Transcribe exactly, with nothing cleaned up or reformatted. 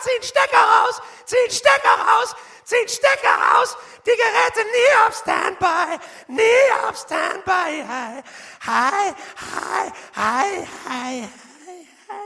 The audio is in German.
Zieh den Stecker raus, zieh den Stecker raus, zieh den Stecker raus. Die Geräte nie auf Standby, nie auf Standby. Hi, hi, hi, hi, hi.